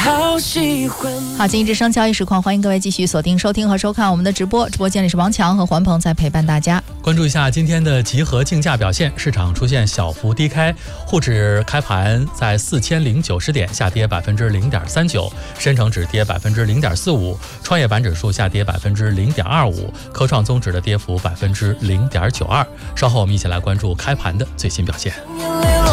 好喜欢。 好，经济之声交易实况，欢迎各位继续锁定收听和收看我们的直播。直播间里是王强和环鹏在陪伴大家。 关注一下今天的集合竞价表现，市场出现小幅低开，沪指开盘在4090点下跌0.39%，深成指跌0.45%，创业板指数下跌0.25%，科创综指的跌幅0.92%。稍后我们一起来关注开盘的最新表现。